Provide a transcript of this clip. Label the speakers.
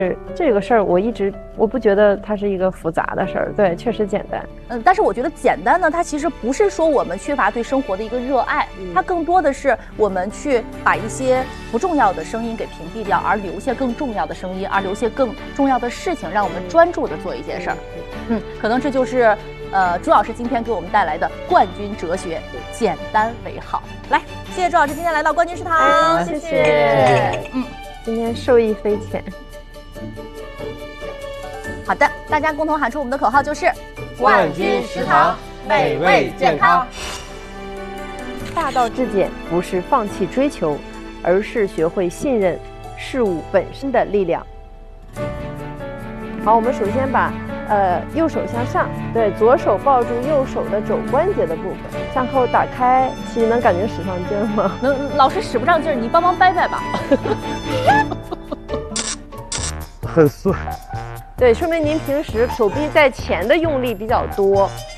Speaker 1: 这个事儿我不觉得它是一个复杂的事儿，对，确实简单。
Speaker 2: 但是我觉得简单呢，它其实不是说我们缺乏对生活的一个热爱，它更多的是我们去把一些不重要的声音给屏蔽掉，而留下更重要的声音，而留下更重要的事情，让我们专注的做一件事儿。可能这就是朱老师今天给我们带来的冠军哲学：简单为好。来，谢谢朱老师今天来到冠军食堂，
Speaker 1: 谢谢。今天受益匪浅。
Speaker 2: 好的，大家共同喊出我们的口号，就是
Speaker 3: 冠军食堂，美味健康。
Speaker 1: 大道至简不是放弃追求，而是学会信任事物本身的力量。好，我们首先把右手向上，对，左手抱住右手的肘关节的部分，向后打开。其实能感觉使上劲儿吗？
Speaker 2: 老师使不上劲儿，你帮忙掰掰吧。
Speaker 3: 很酸。
Speaker 1: 对，说明您平时手臂在前的用力比较多。